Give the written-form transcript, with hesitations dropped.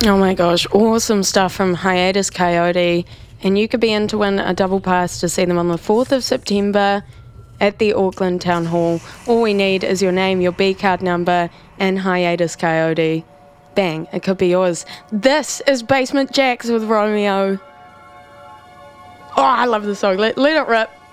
Oh my gosh, awesome stuff from Hiatus Coyote. And you could be in to win a double pass to see them on the 4th of September at the Auckland Town Hall. All we need is your name, your B card number, and Hiatus Coyote. Bang, it could be yours. This is Basement Jaxx with Romeo. Oh, I love the song. Let it rip.